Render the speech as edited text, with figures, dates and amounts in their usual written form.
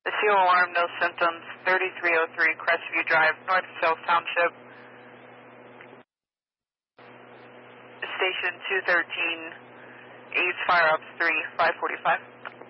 The CO alarm, no symptoms, 3303 Crestview Drive, North South Township. Station 213, A's Fire Ops 3, 545.